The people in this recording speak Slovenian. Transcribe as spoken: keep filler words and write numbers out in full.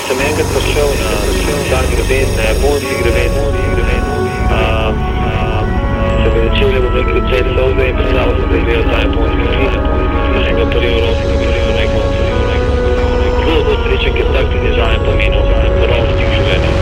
sem enkrat prišel na ta greben, na japonski greben, um, se bi začeli v neki cel solze in predstavil sem, da je gledal ta japonski film. Da sem ga prvi v Evropi, da bi rekel, zelo bo srečen, ker tak ti dizajn pomenil.